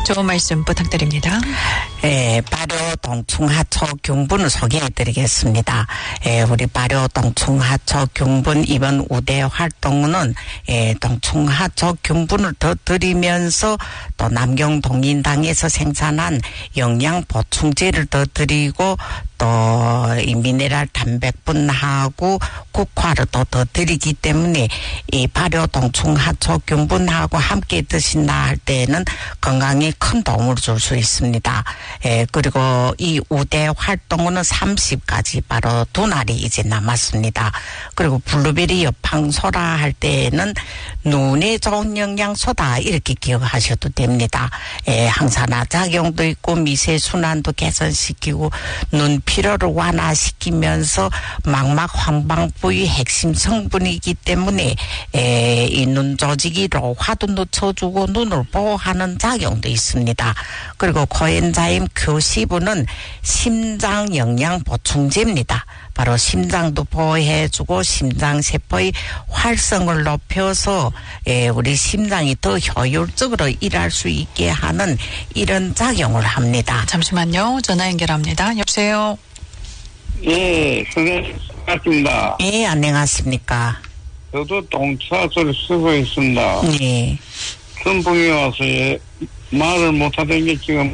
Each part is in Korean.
좋은 말씀 부탁드립니다. 발효 동충하초 균분을 소개해드리겠습니다. 우리 발효 동충하초 균분 이번 우대 활동은 동충하초 균분을 더 드리면서 또 남경동인당에서 생산한 영양 보충제를 더 드리고 또 이 미네랄 단백분하고 국화를 또 더 드리기 때문에 이 발효 동충하초 균분하고 함께 드신다 할 때에는 건강에 큰 도움을 줄 수 있습니다. 그리고 이 우대 활동은 30까지 바로 2날이 이제 남았습니다. 그리고 블루베리 여팡소라 할 때에는 눈에 좋은 영양소다 이렇게 기억하셔도 됩니다. 항산화 작용도 있고 미세순환도 개선시키고 눈 피로를 완화시키면서 망막 황방 부위 핵심 성분이기 때문에 이 눈 조직이 로화도 늦춰주고 눈을 보호하는 작용도 있습니다. 그리고 코엔자임 Q10는 심장 영양 보충제입니다. 바로 심장도 보호해주고 심장세포의 활성을 높여서 우리 심장이 더 효율적으로 일할 수 있게 하는 이런 작용을 합니다. 잠시만요. 전화 연결합니다. 여보세요. 예, 선생님, 반갑습니다. 예, 안녕하십니까. 저도 동차소를 쓰고 있습니다. 예. 선풍이 와서 말을 못하던 게 지금.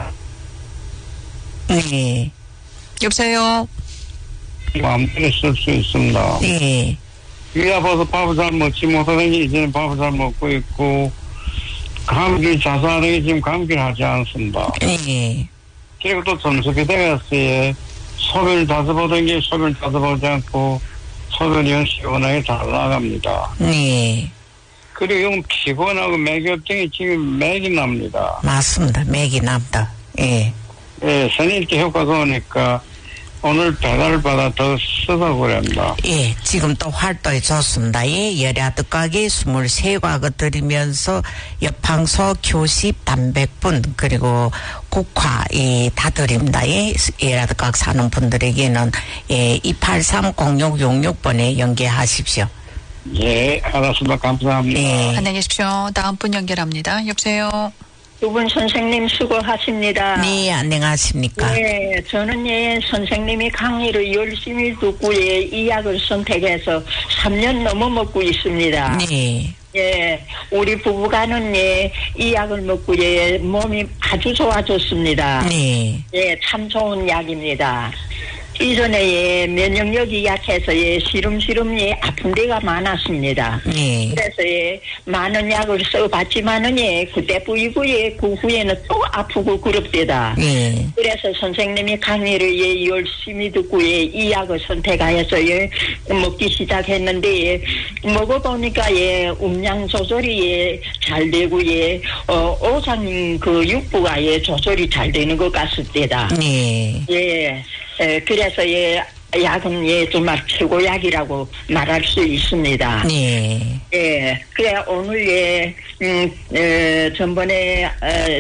예. 여보세요. 마음대로 쓸 수 있습니다. 예. 위 아파서 밥을 잘 먹지 못하던 게 이제는 밥을 잘 먹고 있고, 감기 자살하는 게 지금 감기를 하지 않습니다. 예. 그리고 또 점수비 되었어요. 소변을 자주 보던 게 소변을 자주 보지 않고, 소변이 시원하게 잘 나갑니다. 예. 그리고 영 피곤하고 맥엽증이 지금 맥이 납니다. 맞습니다. 맥이 납니다. 예. 예, 선생님께 효과가 오니까 오늘 배달을 받아 더 쓰다고 그럽니다. 예, 지금 또 활동이 좋습니다. 예, 열야득각이 23과거 드리면서 여팡소, Q10, 단백분, 그리고 국화, 다 드립니다. 예, 열야득각 사는 분들에게는, 283-0666번에 연계하십시오. 예, 알았습니다. 감사합니다. 예. 안녕히 계십시오. 다음 분 연결합니다. 여보세요. 두 분 선생님 수고하십니다. 네, 안녕하십니까. 네, 저는 선생님이 강의를 열심히 듣고 이 약을 선택해서 3년 넘어 먹고 있습니다. 네. 예, 우리 부부가는 이 약을 먹고 몸이 아주 좋아졌습니다. 네. 예, 참 좋은 약입니다. 이전에 면역력이 약해서 시름시름 아픈 데가 많았습니다. 네. 그래서 많은 약을 써봤지만은 그때 뿌이고 그 후에는 또 아프고 그럽대다. 네. 그래서 선생님이 강의를 열심히 듣고 이 약을 선택하여서 먹기 시작했는데 먹어보니까 음량 조절이 잘 되고 오장 그 육부가 조절이 잘 되는 것 같습니다. 네. 예. 그래서 약은 정말 최고약이라고 말할 수 있습니다. 네. 예. 그래 오늘 전번에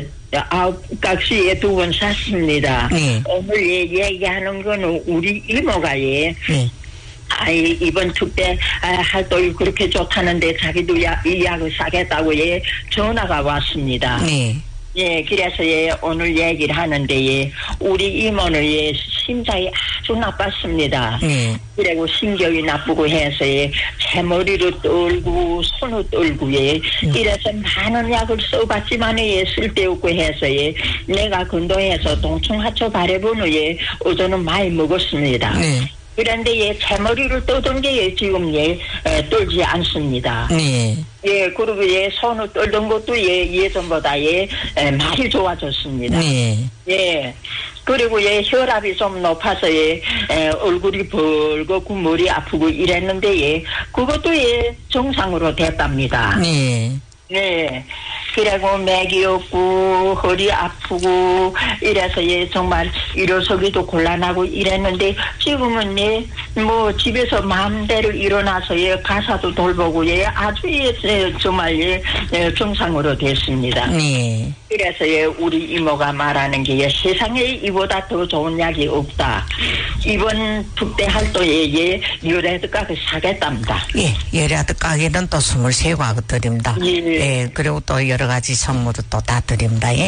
9각시에 2번 샀습니다. 네. 오늘 얘기하는 거는 우리 이모가 네. 이번 특대 활동이 그렇게 좋다는데 자기도 이 약을 사겠다고 전화가 왔습니다. 네. 예, 그래서 오늘 얘기를 하는데 우리 이모는 심장이 아주 나빴습니다. 그리고 신경이 나쁘고 해서 채머리로 떨고 손을 떨고 이래서 많은 약을 써봤지만 쓸데없고 해서 내가 근동에서 동충하초 발해본 후에 어제는 많이 먹었습니다. 그런데 채머리를 떠던 게 지금 떨지 않습니다. 예, 그리고 손을 떨던 것도 예전보다 많이 좋아졌습니다. 예. 그리고 혈압이 좀 높아서 얼굴이 벌겋고 머리 아프고 이랬는데 그것도 정상으로 됐답니다. 네. 그리고 맥이 없고 허리 아프고 이래서 정말 일어서기도 곤란하고 이랬는데 지금은 뭐 집에서 마음대로 일어나서 가사도 돌보고 아주 정말 정상으로 됐습니다. 그래서 우리 이모가 말하는 게 세상에 이보다 더 좋은 약이 없다. 이번 특대 활동에 열야득각을 사겠답니다. 예, 열야득각에는 또 23과거 드립니다. 예, 그리고 또 여러 가지 선물을 또 다 드립니다. 예.